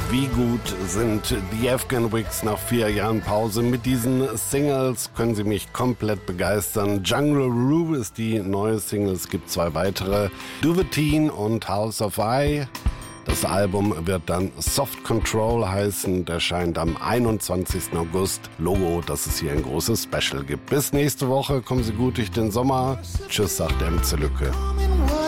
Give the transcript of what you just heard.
Wie gut sind die Afghan Wigs nach 4 Jahren Pause? Mit diesen Singles können sie mich komplett begeistern. Jungle Rue ist die neue Single, es gibt 2 weitere, Duveteen und House of I. Das Album wird dann Soft Control heißen, erscheint am 21. August. Logo, dass es hier ein großes Special gibt. Bis nächste Woche, kommen Sie gut durch den Sommer. Tschüss, sagt MC Lücke.